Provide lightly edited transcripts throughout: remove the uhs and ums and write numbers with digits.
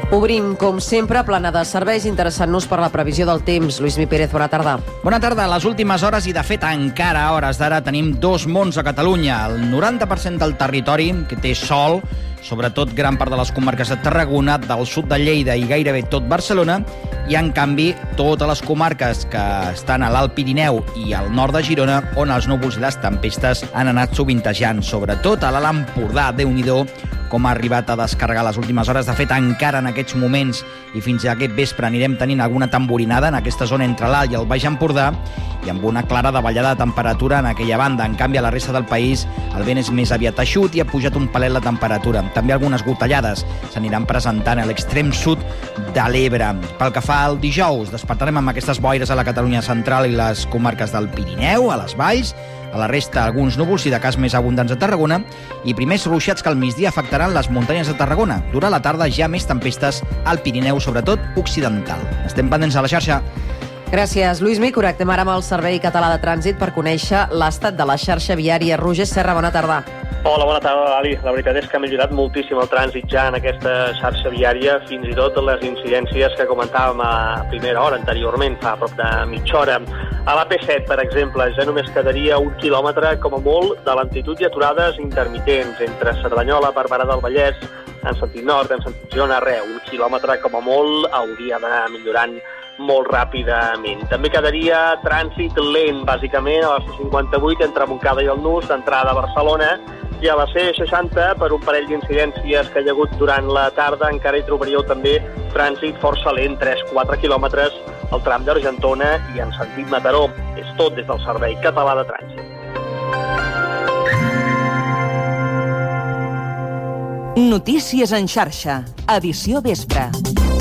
Obrim, com sempre, plana de serveis, interessant-nos per la previsió del temps. Lluís Mi Pérez, bona tarda. Bona tarda. A les últimes hores, i de fet encara a hores d'ara, tenim dos mons a Catalunya. El 90% del territori que té sol, sobretot gran part de les comarques de Tarragona, del sud de Lleida i gairebé tot Barcelona, i en canvi totes les comarques que estan a l'Alt Pirineu i al nord de Girona, on els núvols i les tempestes han anat sovintejant, sobretot a l'Alt Empordà. Déu-n'hi-do com ha arribat a descarregar les últimes hores. De fet, encara en aquests moments i fins a aquest vespre anirem tenint alguna tamborinada en aquesta zona entre l'Alt i el Baix Empordà, i amb una clara davallada de temperatura en aquella banda. En canvi, a la resta del país el vent és més aviat eixut i ha pujat un palet la temperatura. També algunes gotellades s'aniran presentant a l'extrem sud de l'Ebre. Pel que fa al dijous, despertarem amb aquestes boires a la Catalunya central i les comarques del Pirineu, a les valls. A la resta, alguns núvols i de cas més abundants a Tarragona, i primers ruixats que al migdia afectaran les muntanyes de Tarragona. Durant la tarda ja més tempestes al Pirineu, sobretot occidental. Estem pendents a la xarxa. Gràcies, Lluís Mi. Connectem ara amb el Servei Català de Trànsit per conèixer l'estat de la xarxa viària. Roger Serra, bona tarda. Hola, bona tarda, Ali. La veritat és que ha millorat moltíssim el trànsit ja en aquesta xarxa viària, fins i tot les incidències que comentàvem a primera hora anteriorment, fa prop de mitja hora. A l'AP7, per exemple, ja només quedaria 1 quilòmetre, com a molt, de lentitud i aturades intermitents entre Cerdanyola, Barberà del Vallès, en sentit nord, en sentit Girona, 1 quilòmetre, com a molt, hauria d'anar millorant molt ràpidament. També quedaria trànsit lent, bàsicament, a la C58 entre Montcada i el Nus, d'entrada a Barcelona, i a la C60, per un parell d'incidències que hi ha hagut durant la tarda, encara hi trobaríeu també trànsit força lent, 3-4 quilòmetres, al tram d'Argentona i en sentit Mataró. És tot des del Servei Català de Trànsit. Notícies en xarxa, edició vespre.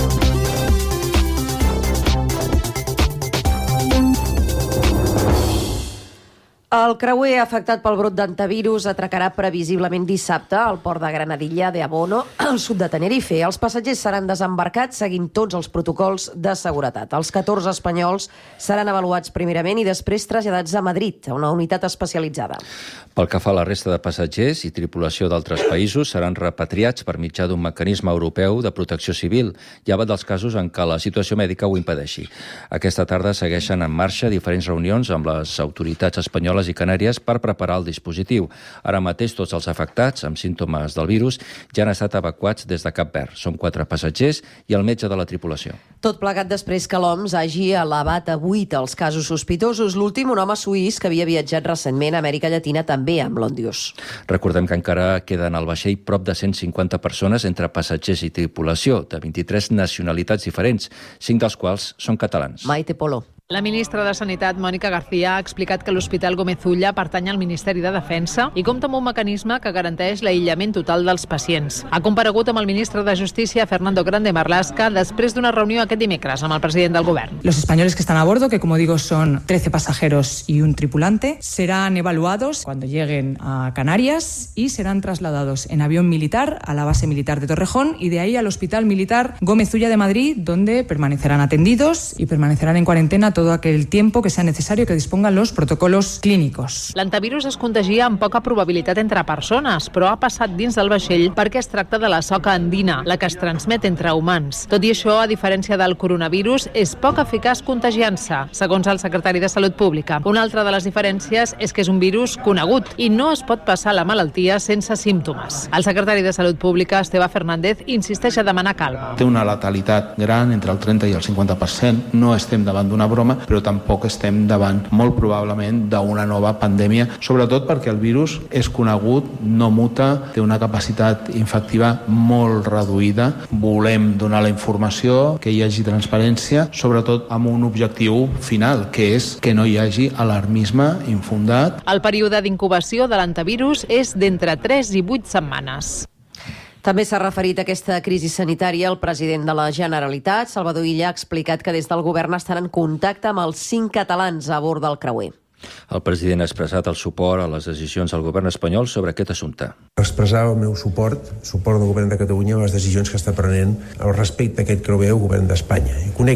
El creuer afectat pel brot d'hantavirus atracarà previsiblement dissabte al port de Granadilla de Abono, al sud de Tenerife. Els passatgers seran desembarcats seguint tots els protocols de seguretat. Els 14 espanyols seran avaluats primerament i després traslladats a Madrid, a una unitat especialitzada. Pel que fa a la resta de passatgers i tripulació d'altres països, seran repatriats per mitjà d'un mecanisme europeu de protecció civil, llevat dels casos en què la situació mèdica ho impedeixi. Aquesta tarda segueixen en marxa diferents reunions amb les autoritats espanyoles i Canàries per preparar el dispositiu. Ara mateix tots els afectats amb símptomes del virus ja han estat evacuats des de Cap Verd. Són 4 passatgers i el metge de la tripulació. Tot plegat després que l'OMS hagi elevat a 8 els casos sospitosos. L'últim, un home suís que havia viatjat recentment a Amèrica Llatina, també amb l'Ondius. Recordem que encara queden al vaixell prop de 150 persones entre passatgers i tripulació, de 23 nacionalitats diferents, 5 dels quals són catalans. Maite Polo. La ministra de Sanitat, Mònica García, ha explicat que l'Hospital Gómez Ulla pertany al Ministeri de Defensa i compta amb un mecanisme que garanteix l'aïllament total dels pacients. Ha comparegut amb el ministre de Justícia, Fernando Grande Marlaska, després d'una reunió aquest dimecres amb el president del govern. Los españoles que están a bordo, que como digo son 13 pasajeros y un tripulante, serán evaluados cuando lleguen a Canarias y serán trasladados en avión militar a la base militar de Torrejón y de ahí al Hospital Militar Gómez Ulla de Madrid, donde permanecerán atendidos y permanecerán en cuarentena todo aquel tiempo que sea necesario que dispongan los protocolos clínicos. L'antivirus es contagia amb poca probabilitat entre persones, però ha passat dins del vaixell perquè es tracta de la soca andina, la que es transmet entre humans. Tot i això, a diferència del coronavirus, és poc eficaç contagiant-se, segons el secretari de Salut Pública. Una altra de les diferències és que és un virus conegut i no es pot passar la malaltia sense símptomes. El secretari de Salut Pública, Esteve Fernández, insisteix a demanar calma. Té una letalitat gran, entre el 30 i el 50%. No estem davant d'una broma, però tampoc estem davant, molt probablement, d'una nova pandèmia, sobretot perquè el virus és conegut, no muta, té una capacitat infectiva molt reduïda. Volem donar la informació, que hi hagi transparència, sobretot amb un objectiu final, que és que no hi hagi alarmisme infundat. El període d'incubació de l'antivirus és d'entre 3 i 8 setmanes. També s'ha referit a aquesta crisi sanitària el president de la Generalitat. Salvador Illa ha explicat que des del govern estan en contacte amb els 5 catalans a bord del creuer. El president ha expressat el suport a les decisions del govern espanyol sobre aquest assumpte. Expressar el meu suport del govern de Catalunya a les decisions que està prenent al respecte a aquest creuer el govern d'Espanya. I conec bé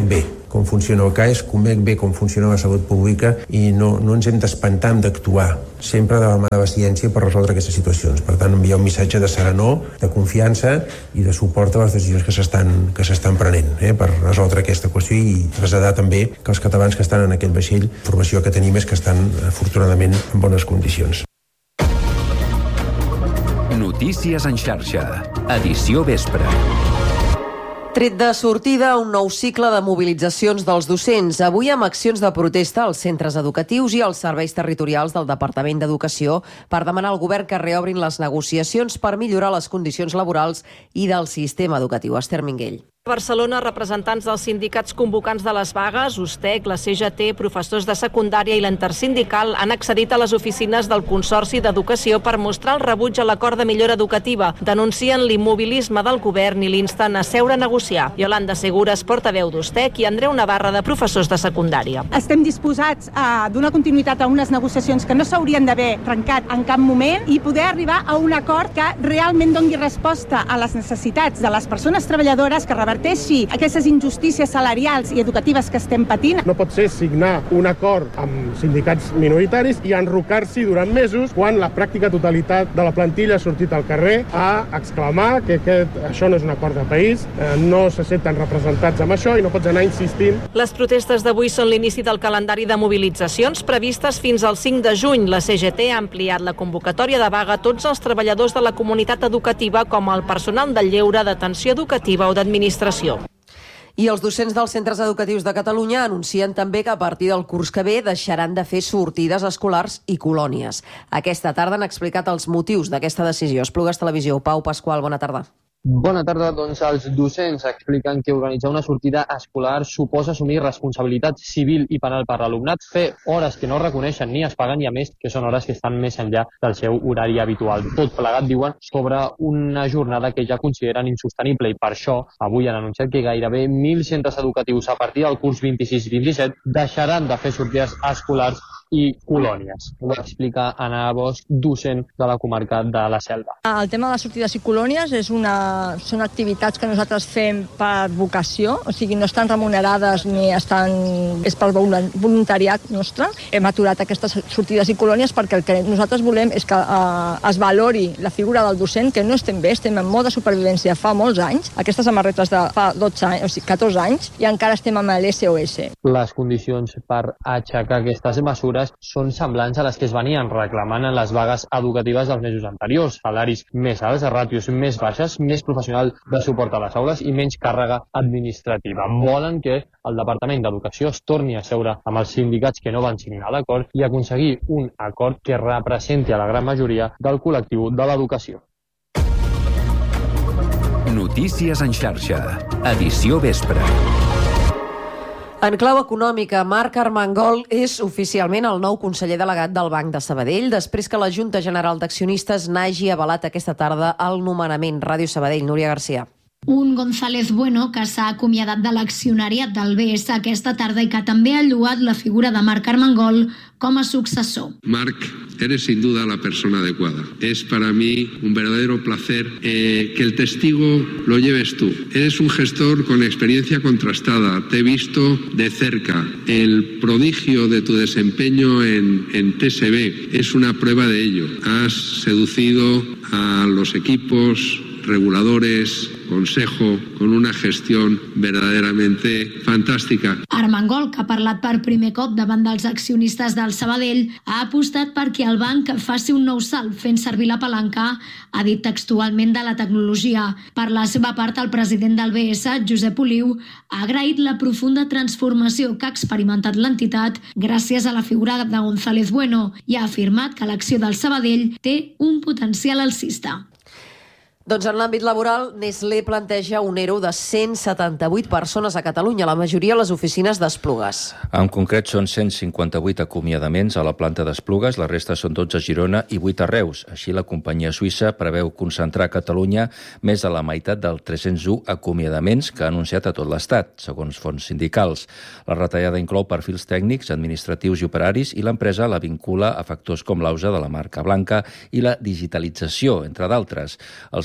com funciona el CAES, conec bé com funciona la salut pública i no ens hem d'espantar, hem d'actuar sempre de la mà de la ciència per resoldre aquestes situacions. Per tant, enviar un missatge de serenor, de confiança i de suport a les decisions que s'estan prenent per resoldre aquesta qüestió i traslladar també que els catalans que estan en aquest vaixell, la informació que tenim és que estan afortunadament en bones condicions. Notícies en xarxa, edició vespre. Tret de sortida, un nou cicle de mobilitzacions dels docents. Avui amb accions de protesta als centres educatius i als serveis territorials del Departament d'Educació per demanar al govern que reobrin les negociacions per millorar les condicions laborals i del sistema educatiu. Esther Minguell. A Barcelona, representants dels sindicats convocants de les vagues, USTEC, la CGT, professors de secundària i l'Intersindical han accedit a les oficines del Consorci d'Educació per mostrar el rebuig a l'acord de millora educativa. Denuncien l'immobilisme del govern i l'insten a seure a negociar. Yolanda Segures, portaveu d'USTEC, i Andreu Navarra, de professors de secundària. Estem disposats a donar continuïtat a unes negociacions que no s'haurien d'haver trencat en cap moment i poder arribar a un acord que realment doni resposta a les necessitats de les persones treballadores, que reverteixi aquestes injustícies salarials i educatives que estem patint. No pot ser signar un acord amb sindicats minoritaris i enrocar-s'hi durant mesos quan la pràctica totalitat de la plantilla ha sortit al carrer a exclamar que això no és un acord de país, no se senten representats amb això i no pots anar insistint. Les protestes d'avui són l'inici del calendari de mobilitzacions previstes fins al 5 de juny. La CGT ha ampliat la convocatòria de vaga a tots els treballadors de la comunitat educativa com el personal del lleure, d'atenció educativa o d'administració. I els docents dels centres educatius de Catalunya anuncien també que a partir del curs que ve deixaran de fer sortides escolars i colònies. Aquesta tarda han explicat els motius d'aquesta decisió. Esplugues Televisió. Pau Pasqual, bona tarda. Bona tarda. Doncs els docents expliquen que organitzar una sortida escolar suposa assumir responsabilitat civil i penal per l'alumnat, fer hores que no reconeixen ni es paguen i, a més, que són hores que estan més enllà del seu horari habitual. Tot plegat, diuen, sobre una jornada que ja consideren insostenible i per això avui han anunciat que gairebé 1.000 centres educatius a partir del curs 26-27 deixaran de fer sortides escolars i colònies. Ho explica Anna Bosch, docent de la comarca de la Selva. El tema de les sortides i colònies són activitats que nosaltres fem per vocació, o sigui, no estan remunerades ni és per voluntariat nostre. Hem aturat aquestes sortides i colònies perquè el que nosaltres volem és que es valori la figura del docent, que no estem bé, estem en mode de supervivència fa molts anys, aquestes amarretes de fa 12 anys, o sigui, 14 anys, i encara estem amb l'SOS. Les condicions per aixecar aquestes mesures són semblants a les que es venien reclamant en les vagues educatives dels mesos anteriors. Salaris més alts, ràtios més baixes, més professional de suport a les aules i menys càrrega administrativa. Volen que el Departament d'Educació es torni a seure amb els sindicats que no van signar l'acord i aconseguir un acord que representi a la gran majoria del col·lectiu de l'educació. Notícies en xarxa, edició vespre. En clau econòmica, Marc Armengol és oficialment el nou conseller delegat del Banc de Sabadell, després que la Junta General d'Accionistes n'hagi avalat aquesta tarda el nomenament. Ràdio Sabadell, Núria Garcia. Un González Bueno que s'ha acomiadat de l'accionariat del BS aquesta tarda i que també ha lloat la figura de Marc Armengol com a successor. Marc, eres sin duda la persona adecuada. Es para mí un verdadero placer que el testigo lo lleves tú. Eres un gestor con experiencia contrastada. Te he visto de cerca. El prodigio de tu desempeño en TSB es una prueba de ello. Has seducido a los equipos reguladores, consejo, con una gestión verdaderamente fantàstica. Armengol, que ha parlat per primer cop davant dels accionistes del Sabadell, ha apostat perquè el banc faci un nou salt fent servir la palanca, ha dit textualment, de la tecnologia. Per la seva part, el president del BS, Josep Oliu, ha agraït la profunda transformació que ha experimentat l'entitat gràcies a la figura de González Bueno i ha afirmat que l'acció del Sabadell té un potencial alcista. Doncs en l'àmbit laboral, Nestlé planteja un ERO de 178 persones a Catalunya, la majoria a les oficines d'Esplugues. En concret, són 158 acomiadaments a la planta d'Esplugues, la resta són 12 a Girona i 8 a Reus. Així, la companyia suïssa preveu concentrar a Catalunya més de la meitat dels 301 acomiadaments que ha anunciat a tot l'Estat, segons fonts sindicals. La retallada inclou perfils tècnics, administratius i operaris i l'empresa la vincula a factors com l'auge de la marca blanca i la digitalització, entre d'altres. Els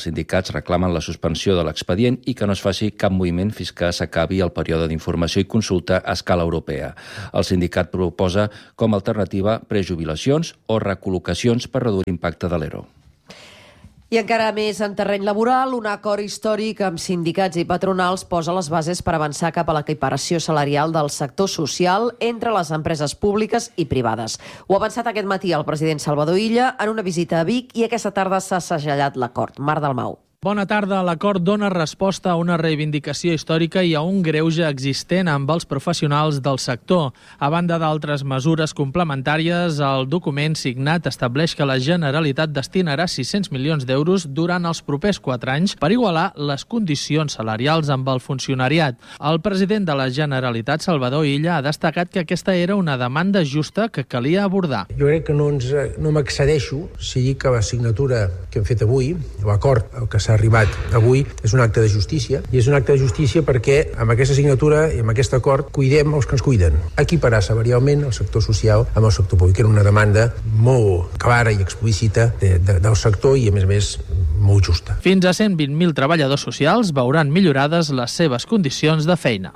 Els sindicats reclamen la suspensió de l'expedient i que no es faci cap moviment fins que s'acabi el període d'informació i consulta a escala europea. El sindicat proposa com a alternativa prejubilacions o recol·locacions per reduir l'impacte de l'ERO. I encara més en terreny laboral, un acord històric amb sindicats i patronals posa les bases per avançar cap a l'equiparació salarial del sector social entre les empreses públiques i privades. Ho ha avançat aquest matí el president Salvador Illa en una visita a Vic i aquesta tarda s'ha segellat l'acord. Mar Dalmau. Bona tarda. L'acord dona resposta a una reivindicació històrica i a un greuge existent amb els professionals del sector. A banda d'altres mesures complementàries, el document signat estableix que la Generalitat destinarà 600 milions d'euros durant els propers 4 anys per igualar les condicions salarials amb el funcionariat. El president de la Generalitat, Salvador Illa, ha destacat que aquesta era una demanda justa que calia abordar. Jo crec que no m'excedeixo si dic que la signatura que hem fet avui, l'acord que s'ha arribat avui, és un acte de justícia, i és un acte de justícia perquè amb aquesta signatura i amb aquest acord cuidem els que ens cuiden. Equiparar salarialment el sector social amb el sector públic. Era una demanda molt clara i explícita del sector i, a més, molt justa. Fins a 120.000 treballadors socials veuran millorades les seves condicions de feina.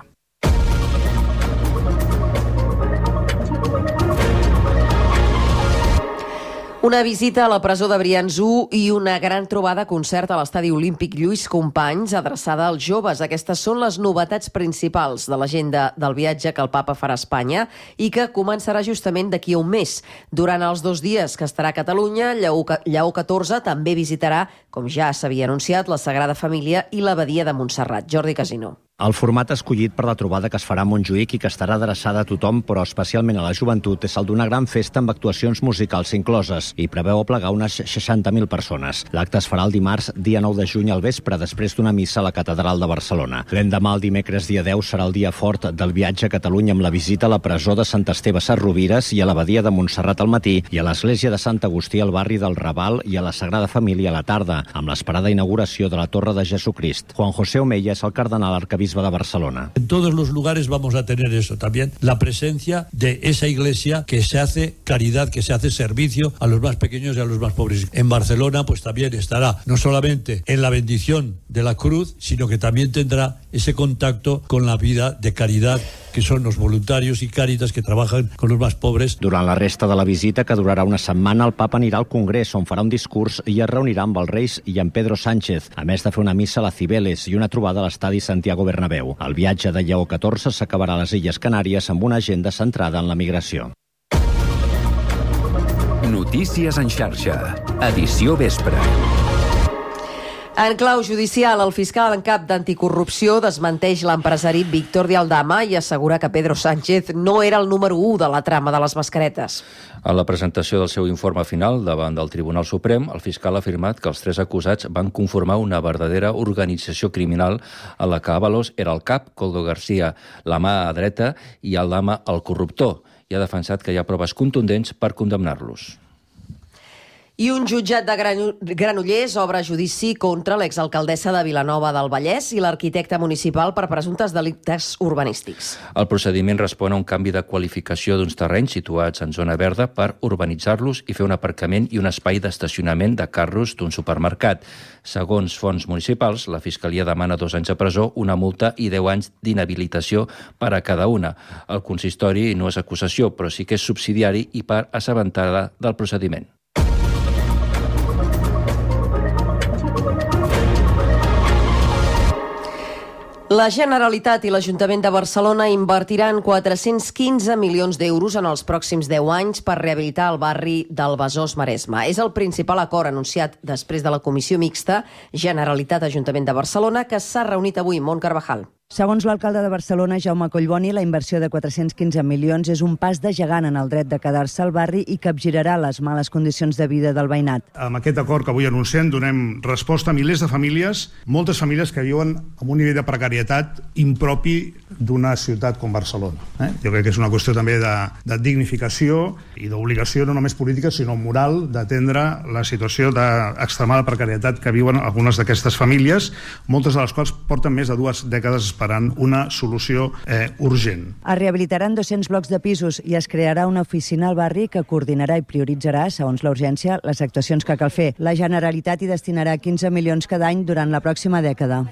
Una visita a la presó de Brians 1 i una gran trobada concert a l'estadi olímpic Lluís Companys adreçada als joves. Aquestes són les novetats principals de l'agenda del viatge que el papa farà a Espanya i que començarà justament d'aquí a un mes. Durant els 2 dies que estarà a Catalunya, Lleó XIV també visitarà, com ja s'havia anunciat, la Sagrada Família i l'Abadia de Montserrat. Jordi Casino. El format escollit per la trobada que es farà a Montjuïc i que estarà adreçada a tothom, però especialment a la joventut, és el d'una gran festa amb actuacions musicals incloses i preveu aplegar unes 60.000 persones. L'acte es farà el dimarts, dia 9 de juny al vespre, després d'una missa a la Catedral de Barcelona. L'endemà, el dimecres, dia 10, serà el dia fort del viatge a Catalunya amb la visita a la presó de Sant Esteve Sesrovires i a l'Abadia de Montserrat al matí i a l'església de Sant Agustí al barri del Raval i a la Sagrada Família a la tarda, amb l'esperada inauguració de la Torre de Jesucrist. Juan José Omeya és el cardenal arquebisbe de Barcelona. En todos los lugares vamos a tener eso también, la presencia de esa iglesia que se hace caridad, que se hace servicio a los más pequeños y a los más pobres. En Barcelona pues también estará no solamente en la bendición de la cruz, sino que también tendrá ese contacto con la vida de caridad que són els voluntaris i càritas que treballen con los más pobres. Durant la resta de la visita, que durarà una setmana, el papa anirà al Congrés, on farà un discurs i es reunirà amb els Reis i amb Pedro Sánchez, a més de fer una missa a la Cibeles i una trobada a l'estadi Santiago Bernabéu. El viatge de Lleó XIV s'acabarà a les Illes Canàries amb una agenda centrada en la migració. Notícies en xarxa. Edició vespre. En clau judicial, el fiscal en cap d'anticorrupció desmenteix l'empresari Víctor de Aldama i assegura que Pedro Sánchez no era el número 1 de la trama de les mascaretes. En la presentació del seu informe final davant del Tribunal Suprem, el fiscal ha afirmat que els 3 acusats van conformar una verdadera organització criminal en la que Ábalos era el cap, Koldo García la mà dreta i Aldama el corruptor, i ha defensat que hi ha proves contundents per condemnar-los. I un jutjat de Granollers obre judici contra l'exalcaldessa de Vilanova del Vallès i l'arquitecte municipal per presumptes delictes urbanístics. El procediment respon a un canvi de qualificació d'uns terrenys situats en zona verda per urbanitzar-los i fer un aparcament i un espai d'estacionament de carros d'un supermercat. Segons fonts municipals, la Fiscalia demana 2 anys de presó, una multa i 10 anys d'inhabilitació per a cada una. El consistori no és acusació, però sí que és subsidiari i part assabentada del procediment. La Generalitat i l'Ajuntament de Barcelona invertiran 415 milions d'euros en els pròxims 10 anys per rehabilitar el barri del Besòs-Maresme. És el principal acord anunciat després de la comissió mixta Generalitat-Ajuntament de Barcelona que s'ha reunit avui. Mont Carvajal. Segons l'alcalde de Barcelona, Jaume Collboni, la inversió de 415 milions és un pas de gegant en el dret de quedar-se al barri i capgirarà les males condicions de vida del veïnat. Amb aquest acord que avui anunciem donem resposta a milers de famílies, moltes famílies que viuen amb un nivell de precarietat impropi d'una ciutat com Barcelona. Jo crec que és una qüestió també de dignificació i d'obligació no només política sinó moral d'atendre la situació d'extremada precarietat que viuen algunes d'aquestes famílies, moltes de les quals porten més de 2 dècades esperant una solució urgent. Es rehabilitaran 200 blocs de pisos i es crearà una oficina al barri que coordinarà i prioritzarà, segons la urgència, les actuacions que cal fer. La Generalitat hi destinarà 15 milions cada any durant la pròxima dècada.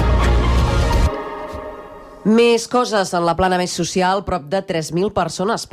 Més coses en la plana més social, prop de 3.000 persones